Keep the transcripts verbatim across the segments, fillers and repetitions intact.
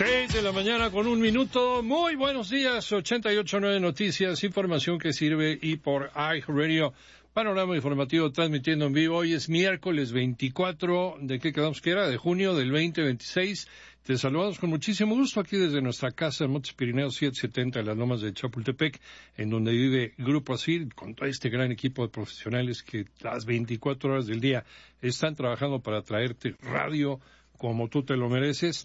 Seis de la mañana con un minuto. Muy buenos días. ochenta y ocho punto nueve Noticias, información que sirve y por iHeartRadio. Panorama informativo transmitiendo en vivo. Hoy es miércoles veinticuatro, ¿de qué quedamos que era? De junio del veinte veintiséis. Te saludamos con muchísimo gusto aquí desde nuestra casa en Montes Pirineos setecientos setenta en las Lomas de Chapultepec, en donde vive Grupo Asir, con todo este gran equipo de profesionales que las veinticuatro horas del día están trabajando para traerte radio como tú te lo mereces.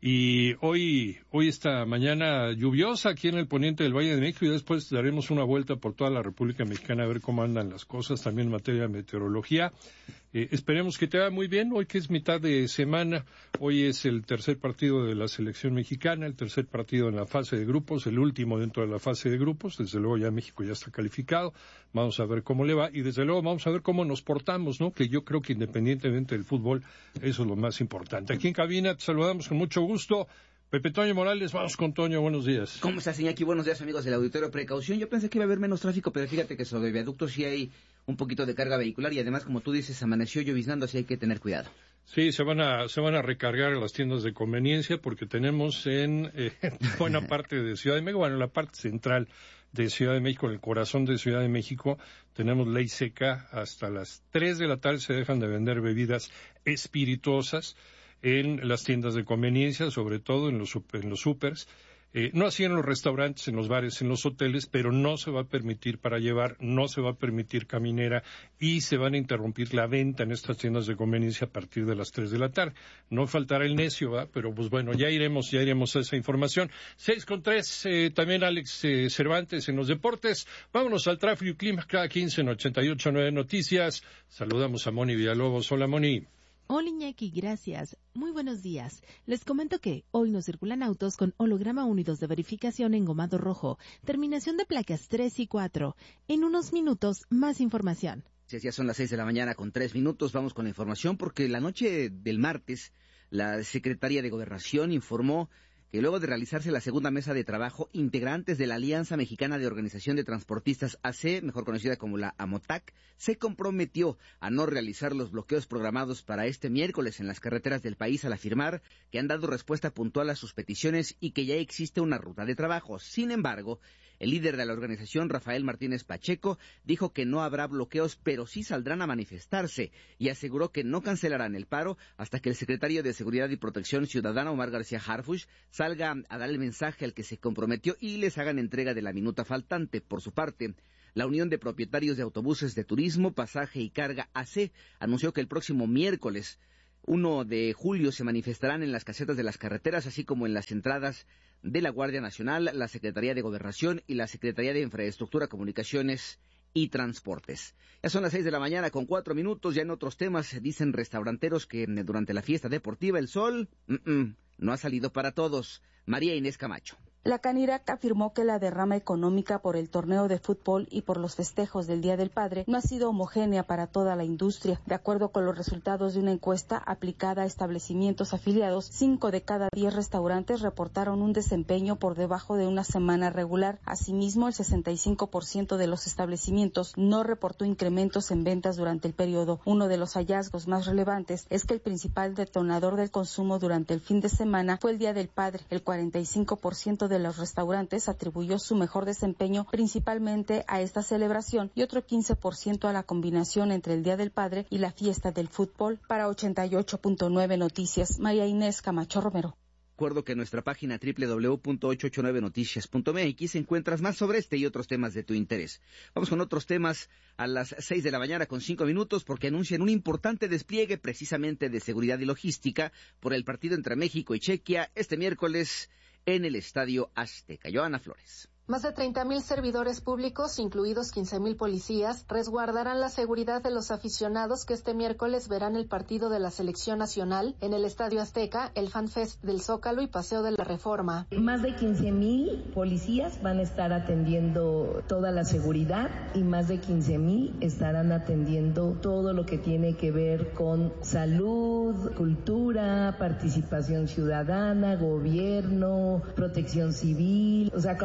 Y hoy, hoy esta mañana lluviosa aquí en el poniente del Valle de México, y después daremos una vuelta por toda la República Mexicana a ver cómo andan las cosas, también en materia de meteorología. Eh, esperemos que te vaya muy bien, hoy que es mitad de semana, hoy es el tercer partido de la selección mexicana, el tercer partido en la fase de grupos, el último dentro de la fase de grupos, desde luego ya México ya está calificado, vamos a ver cómo le va, y desde luego vamos a ver cómo nos portamos, ¿no? Que yo creo que independientemente del fútbol, eso es lo más importante. Aquí en cabina te saludamos con mucho gusto. Pepe Toño Morales, vamos con Toño, buenos días. ¿Cómo estás, Iñaki? Buenos días, amigos del auditorio. Precaución, yo pensé que iba a haber menos tráfico, pero fíjate que sobre el viaducto sí hay un poquito de carga vehicular y además, como tú dices, amaneció lloviznando, así hay que tener cuidado. Sí, se van a se van a recargar las tiendas de conveniencia porque tenemos en eh, buena parte de Ciudad de México, bueno, en la parte central de Ciudad de México, en el corazón de Ciudad de México, tenemos ley seca. Hasta las tres de la tarde se dejan de vender bebidas espirituosas en las tiendas de conveniencia, sobre todo en los, en los supers. Eh, no así en los restaurantes, en los bares, en los hoteles, pero no se va a permitir para llevar, no se va a permitir caminera y se van a interrumpir la venta en estas tiendas de conveniencia a partir de las tres de la tarde. No faltará el necio, ¿va? Pero pues bueno, ya iremos, ya iremos a esa información. Seis con tres, eh, también Alex eh, Cervantes en los deportes. Vámonos al tráfico y clima cada quince en ochenta y ocho punto nueve Noticias. Saludamos a Moni Villalobos. Hola, Moni. Hola, Iñaki, gracias. Muy buenos días. Les comento que hoy no circulan autos con holograma unidos de verificación engomado rojo, terminación de placas tres y cuatro. En unos minutos, más información. Sí, ya son las seis de la mañana con tres minutos. Vamos con la información porque la noche del martes, la Secretaría de Gobernación informó que luego de realizarse la segunda mesa de trabajo, integrantes de la Alianza Mexicana de Organización de Transportistas A C, mejor conocida como la AMOTAC, se comprometió a no realizar los bloqueos programados para este miércoles en las carreteras del país, al afirmar que han dado respuesta puntual a sus peticiones y que ya existe una ruta de trabajo. Sin embargo, el líder de la organización, Rafael Martínez Pacheco, dijo que no habrá bloqueos, pero sí saldrán a manifestarse, y aseguró que no cancelarán el paro hasta que el secretario de Seguridad y Protección Ciudadana, Omar García Harfuch, salga a dar el mensaje al que se comprometió y les hagan entrega de la minuta faltante. Por su parte, la Unión de Propietarios de Autobuses de Turismo, Pasaje y Carga A C anunció que el próximo miércoles primero de julio se manifestarán en las casetas de las carreteras, así como en las entradas de la Guardia Nacional, la Secretaría de Gobernación y la Secretaría de Infraestructura, Comunicaciones y Transportes. Ya son las seis de la mañana con cuatro minutos. Ya en otros temas, dicen restauranteros que durante la fiesta deportiva el sol mm-mm, no ha salido para todos. María Inés Camacho. La Canirac afirmó que la derrama económica por el torneo de fútbol y por los festejos del Día del Padre no ha sido homogénea para toda la industria. De acuerdo con los resultados de una encuesta aplicada a establecimientos afiliados, cinco de cada diez restaurantes reportaron un desempeño por debajo de una semana regular. Asimismo, el sesenta y cinco por ciento de los establecimientos no reportó incrementos en ventas durante el periodo. Uno de los hallazgos más relevantes es que el principal detonador del consumo durante el fin de semana fue el Día del Padre. El cuarenta y cinco por ciento de los restaurantes atribuyó su mejor desempeño principalmente a esta celebración y otro quince por ciento a la combinación entre el Día del Padre y la fiesta del fútbol. Para ochenta y ocho punto nueve Noticias, María Inés Camacho Romero. Recuerdo que en nuestra página doble u doble u doble u punto ochocientos ochenta y nueve noticias punto m x encuentras más sobre este y otros temas de tu interés. Vamos con otros temas a las seis de la mañana con cinco minutos porque anuncian un importante despliegue precisamente de seguridad y logística por el partido entre México y Chequia este miércoles en el Estadio Azteca. Joana Flores. Más de treinta mil servidores públicos, incluidos quince mil policías, resguardarán la seguridad de los aficionados que este miércoles verán el partido de la Selección Nacional en el Estadio Azteca, el FanFest del Zócalo y Paseo de la Reforma. Más de quince mil policías van a estar atendiendo toda la seguridad y más de quince mil estarán atendiendo todo lo que tiene que ver con salud, cultura, participación ciudadana, gobierno, protección civil. O sea, calculamos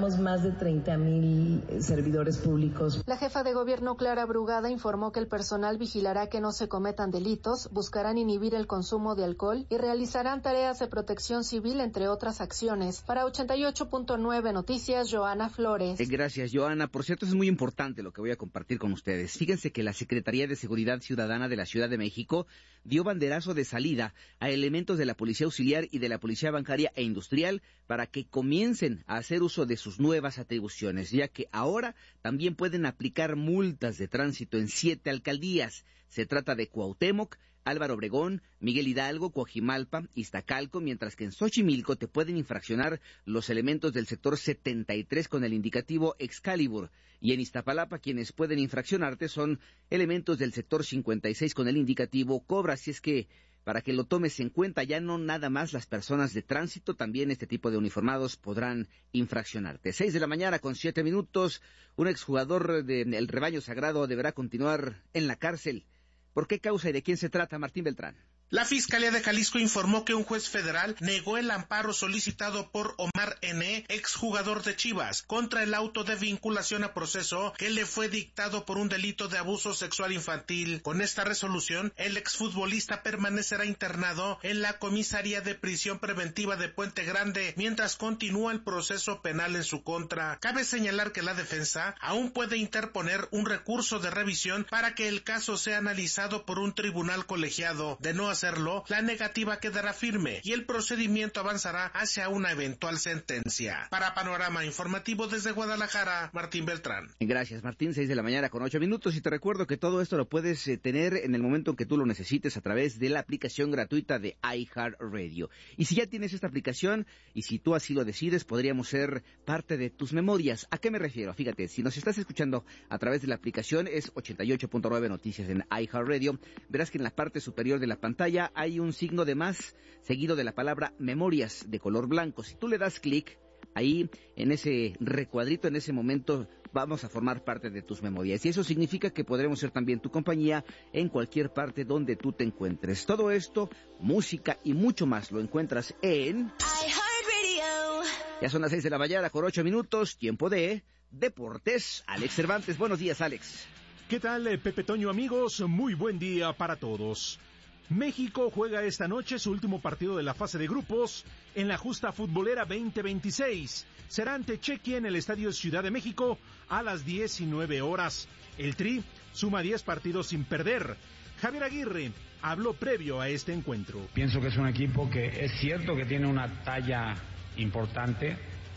Necesitamos más de treinta mil servidores públicos. La jefa de gobierno, Clara Brugada, informó que el personal vigilará que no se cometan delitos, buscarán inhibir el consumo de alcohol y realizarán tareas de protección civil, entre otras acciones. Para ochenta y ocho punto nueve Noticias, Joana Flores. Gracias, Joana. Por cierto, es muy importante lo que voy a compartir con ustedes. Fíjense que la Secretaría de Seguridad Ciudadana de la Ciudad de México dio banderazo de salida a elementos de la Policía Auxiliar y de la Policía Bancaria e Industrial para que comiencen a hacer uso de sus nuevas atribuciones, ya que ahora también pueden aplicar multas de tránsito en siete alcaldías. Se trata de Cuauhtémoc, Álvaro Obregón, Miguel Hidalgo, Coajimalpa, Iztacalco, mientras que en Xochimilco te pueden infraccionar los elementos del sector setenta y tres con el indicativo Excalibur, y en Iztapalapa quienes pueden infraccionarte son elementos del sector cincuenta y seis con el indicativo Cobra. Así es que para que lo tomes en cuenta, ya no nada más las personas de tránsito, también este tipo de uniformados podrán infraccionarte. Seis de la mañana con siete minutos, un exjugador del Rebaño Sagrado deberá continuar en la cárcel. ¿Por qué causa y de quién se trata, Martín Beltrán? La Fiscalía de Jalisco informó que un juez federal negó el amparo solicitado por Omar N., exjugador de Chivas, contra el auto de vinculación a proceso que le fue dictado por un delito de abuso sexual infantil. Con esta resolución, el exfutbolista permanecerá internado en la comisaría de prisión preventiva de Puente Grande mientras continúa el proceso penal en su contra. Cabe señalar que la defensa aún puede interponer un recurso de revisión para que el caso sea analizado por un tribunal colegiado. De no hacerlo, la negativa quedará firme y el procedimiento avanzará hacia una eventual sentencia. Para Panorama Informativo desde Guadalajara, Martín Beltrán. Gracias, Martín. Seis de la mañana con ocho minutos, y te recuerdo que todo esto lo puedes eh, tener en el momento en que tú lo necesites a través de la aplicación gratuita de iHeartRadio. Y si ya tienes esta aplicación, y si tú así lo decides, podríamos ser parte de tus memorias. ¿A qué me refiero? Fíjate, si nos estás escuchando a través de la aplicación, es ochenta y ocho punto nueve Noticias en iHeartRadio, verás que en la parte superior de la pantalla hay un signo de más seguido de la palabra memorias de color blanco. Si tú le das clic ahí en ese recuadrito, en ese momento vamos a formar parte de tus memorias, y eso significa que podremos ser también tu compañía en cualquier parte donde tú te encuentres. Todo esto, música y mucho más lo encuentras en iHeartRadio. Ya son las seis de la mañana con ocho minutos, tiempo de Deportes. Alex Cervantes, buenos días, Alex. ¿Qué tal, Pepe Toño, amigos? Muy buen día para todos. México juega esta noche su último partido de la fase de grupos en la justa futbolera veinte veintiséis. Será ante Chequia en el Estadio Ciudad de México a las diecinueve horas. El Tri suma diez partidos sin perder. Javier Aguirre habló previo a este encuentro. Pienso que es un equipo que es cierto que tiene una talla importante.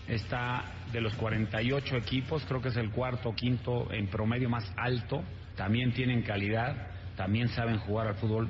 Está de los cuarenta y ocho equipos, creo que es el cuarto o quinto en promedio más alto. También tienen calidad, también saben jugar al fútbol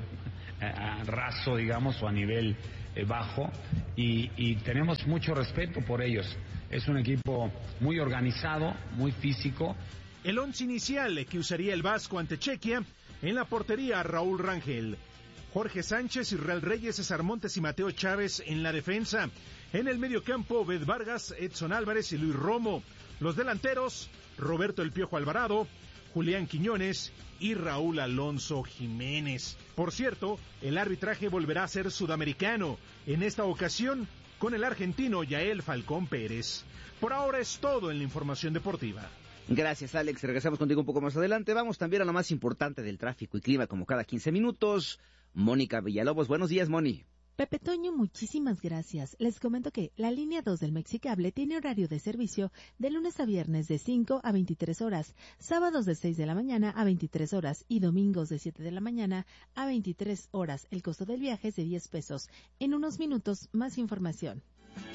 a raso, digamos, o a nivel eh, bajo, y, y tenemos mucho respeto por ellos. Es un equipo muy organizado, muy físico. El once inicial que usaría el Vasco ante Chequia: en la portería, Raúl Rangel, Jorge Sánchez, Israel Reyes, César Montes y Mateo Chávez en la defensa. En el mediocampo, Obed Vargas, Edson Álvarez y Luis Romo. Los delanteros, Roberto El Piojo Alvarado, Julián Quiñones y Raúl Alonso Jiménez. Por cierto, el arbitraje volverá a ser sudamericano, en esta ocasión con el argentino Yael Falcón Pérez. Por ahora es todo en la información deportiva. Gracias, Alex. Regresamos contigo un poco más adelante. Vamos también a lo más importante del tráfico y clima, como cada quince minutos. Mónica Villalobos, buenos días, Moni. Pepe Toño, muchísimas gracias. Les comento que la línea dos del Mexicable tiene horario de servicio de lunes a viernes de cinco a veintitrés horas, sábados de seis de la mañana a veintitrés horas y domingos de siete de la mañana a veintitrés horas. El costo del viaje es de diez pesos. En unos minutos, más información.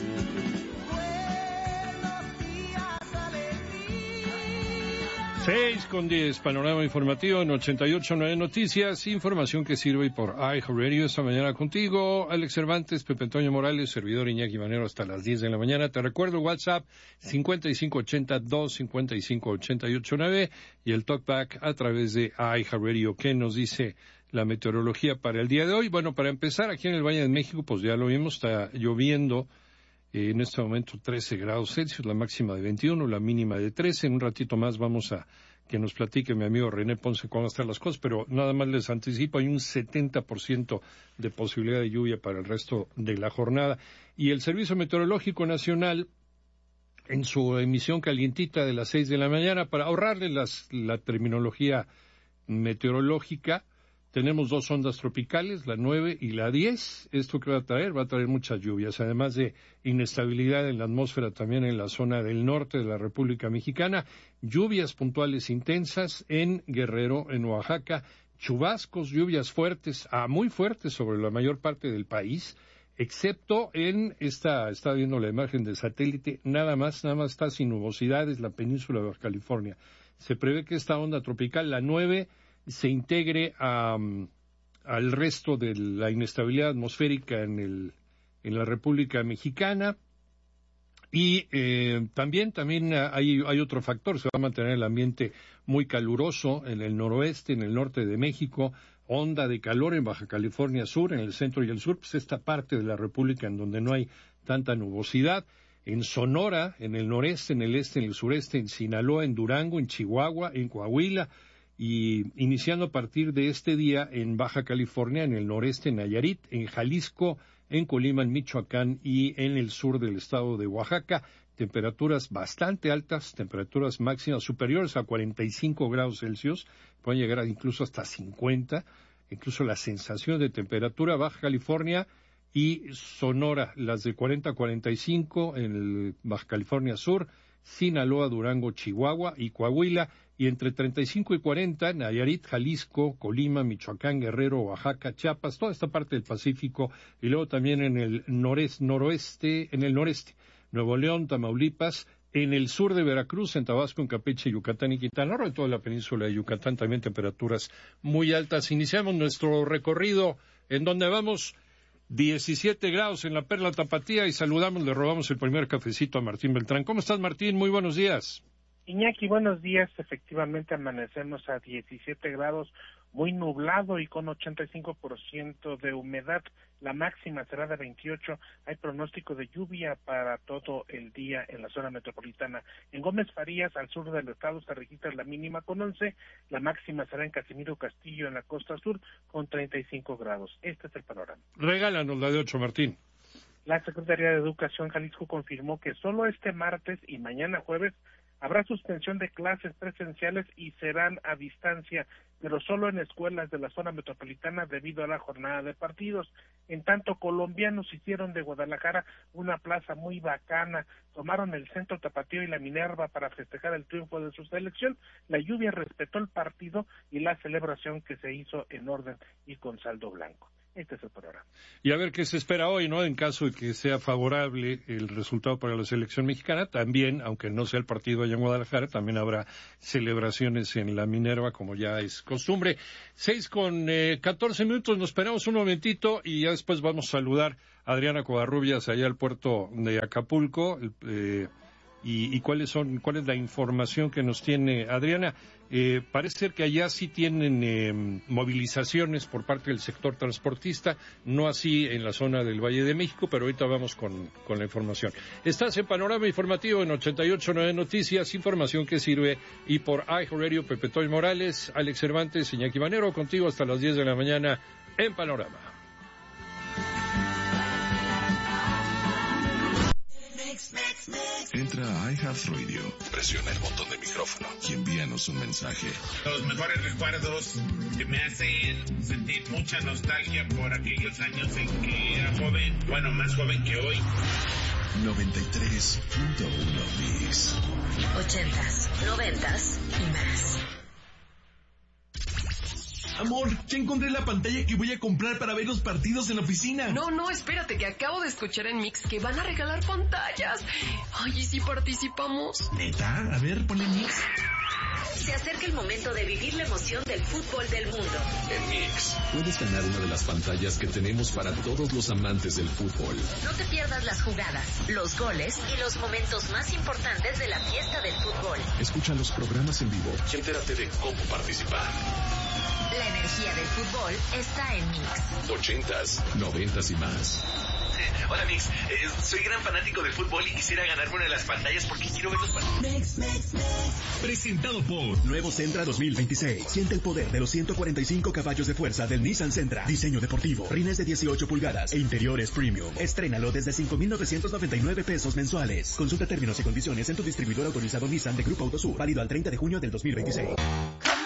Seis con diez, panorama informativo en ochenta y ocho punto nueve Noticias, información que sirve por iHeartRadio. Esta mañana contigo, Alex Cervantes, Pepe Antonio Morales, servidor Iñaki Manero hasta las diez de la mañana. Te recuerdo WhatsApp cincuenta y cinco ochenta, dos cincuenta y cinco ochenta y ocho nueve y el talkback a través de iHeartRadio. ¿Qué nos dice la meteorología para el día de hoy? Bueno, para empezar, aquí en el Valle de México, pues ya lo vimos, está lloviendo. En este momento trece grados Celsius, la máxima de veintiuno, la mínima de trece. En un ratito más vamos a que nos platique mi amigo René Ponce cómo están las cosas, pero nada más les anticipo, hay un setenta por ciento de posibilidad de lluvia para el resto de la jornada. Y el Servicio Meteorológico Nacional en su emisión calientita de las seis de la mañana, para ahorrarle las, la terminología meteorológica. Tenemos dos ondas tropicales, la nueve y la diez. ¿Esto qué va a traer? Va a traer muchas lluvias, además de inestabilidad en la atmósfera también en la zona del norte de la República Mexicana, lluvias puntuales intensas en Guerrero, en Oaxaca, chubascos, lluvias fuertes, a muy fuertes sobre la mayor parte del país, excepto en esta, está viendo la imagen del satélite, nada más, nada más está sin nubosidades la península de Baja California. Se prevé que esta onda tropical, la nueve, se integre a, um, al resto de la inestabilidad atmosférica en, el, en la República Mexicana. Y eh, también, también hay, hay otro factor, se va a mantener el ambiente muy caluroso en el noroeste, en el norte de México, onda de calor en Baja California Sur, en el centro y el sur, pues esta parte de la República en donde no hay tanta nubosidad. En Sonora, en el noreste, en el este, en el sureste, en Sinaloa, en Durango, en Chihuahua, en Coahuila, y iniciando a partir de este día en Baja California, en el noreste, en Nayarit, en Jalisco, en Colima, en Michoacán y en el sur del estado de Oaxaca, temperaturas bastante altas, temperaturas máximas superiores a cuarenta y cinco grados Celsius, pueden llegar a incluso hasta cincuenta, incluso la sensación de temperatura. Baja California y Sonora, las de cuarenta a cuarenta y cinco en el Baja California Sur, Sinaloa, Durango, Chihuahua y Coahuila, y entre treinta y cinco y cuarenta, Nayarit, Jalisco, Colima, Michoacán, Guerrero, Oaxaca, Chiapas, toda esta parte del Pacífico, y luego también en el noreste, noroeste, en el noreste, Nuevo León, Tamaulipas, en el sur de Veracruz, en Tabasco, en Campeche, Yucatán y Quintana Roo, en toda la península de Yucatán, también temperaturas muy altas. Iniciamos nuestro recorrido en donde vamos diecisiete grados en la Perla Tapatía y saludamos, le robamos el primer cafecito a Martín Beltrán. ¿Cómo estás, Martín? Muy buenos días. Iñaki, buenos días. Efectivamente amanecemos a diecisiete grados, muy nublado y con ochenta y cinco por ciento de humedad. La máxima será de veintiocho. Hay pronóstico de lluvia para todo el día en la zona metropolitana. En Gómez Farías, al sur del estado, se registra la mínima con once. La máxima será en Casimiro Castillo, en la costa sur, con treinta y cinco grados. Este es el panorama. Regálanos la de ocho, Martín. La Secretaría de Educación Jalisco confirmó que solo este martes y mañana jueves habrá suspensión de clases presenciales y serán a distancia, pero solo en escuelas de la zona metropolitana debido a la jornada de partidos. En tanto, colombianos hicieron de Guadalajara una plaza muy bacana, tomaron el Centro Tapatío y la Minerva para festejar el triunfo de su selección. La lluvia respetó el partido y la celebración que se hizo en orden y con saldo blanco. Este es el programa. Y a ver qué se espera hoy, ¿no? En caso de que sea favorable el resultado para la selección mexicana, también, aunque no sea el partido allá en Guadalajara, también habrá celebraciones en la Minerva, como ya es costumbre. Seis con eh, catorce minutos, nos esperamos un momentito y ya después vamos a saludar a Adriana Covarrubias allá al puerto de Acapulco. Eh, y, y cuáles son, cuál es la información que nos tiene Adriana. Eh, parece ser que allá sí tienen eh, movilizaciones por parte del sector transportista, no así en la zona del Valle de México, pero ahorita vamos con, con la información. Estás en Panorama Informativo en ochenta y ocho punto nueve Noticias, información que sirve, y por iHeartRadio, Pepe Toy Morales, Alex Cervantes, Iñaki Manero, contigo hasta las diez de la mañana en Panorama. Entra a iHeartRadio, presiona el botón de micrófono y envíanos un mensaje. Los mejores recuerdos que me hacen sentir mucha nostalgia por aquellos años en que era joven, bueno, más joven que hoy. noventa y tres punto uno Mix. Ochentas, noventas y más. Amor, ya encontré la pantalla que voy a comprar para ver los partidos en la oficina. No, no, espérate, que acabo de escuchar en Mix que van a regalar pantallas. Ay, ¿y si participamos? ¿Neta? A ver, ponle Mix. Se acerca el momento de vivir la emoción del fútbol del mundo. En Mix, puedes ganar una de las pantallas que tenemos para todos los amantes del fútbol. No te pierdas las jugadas, los goles y los momentos más importantes de la fiesta del fútbol. Escucha los programas en vivo y entérate de cómo participar. La energía del fútbol está en Mix. Ochentas, noventas y más. Hola Mix, eh, soy gran fanático del fútbol y quisiera ganarme una de las pantallas porque quiero ver los partidos. Mix, Mix, Mix. Presentado por Nuevo Sentra dos mil veintiséis. Siente el poder de los ciento cuarenta y cinco caballos de fuerza del Nissan Sentra. Diseño deportivo, rines de dieciocho pulgadas e interiores premium. Estrénalo desde cinco mil novecientos noventa y nueve pesos mensuales. Consulta términos y condiciones en tu distribuidor autorizado Nissan de Grupo Autosur. Válido al treinta de junio del dos mil veintiséis.